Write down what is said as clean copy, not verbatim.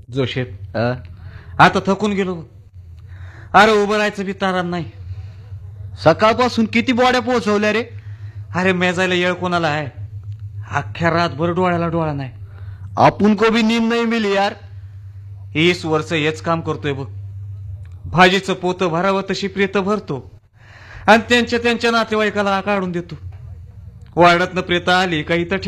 जोशेत आता थकून गेलो बघ. अरे उभं राहायचं बी तारण नाही. सकाळपासून किती बॉड्या पोहोचवल्या रे? अरे मेजायला येळ कोणाला आहे? अख्ख्या रातभर डोळ्याला डोळा नाही. आपण को भी नींद नाही मिली यार. 20 वर्ष हेच काम करतोय बघ. भाजीचं पोतं भरावं तशी प्रेत भरतो आणि त्यांच्या नातेवाईकाला काढून देतो. वाड्यातनं प्रेत आली का इथं